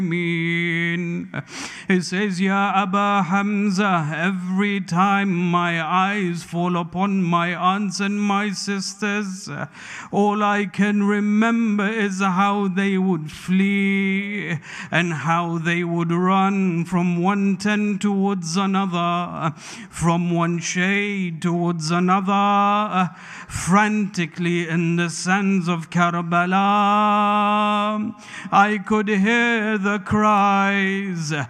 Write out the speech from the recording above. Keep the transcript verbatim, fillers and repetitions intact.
He says, Ya Aba Hamza, every time my eyes fall upon my aunts and my sisters, all I can remember is how they would flee and how they would run from one tent towards another, from one shade towards another, frantically in the sands of Karbala. I could hear the cries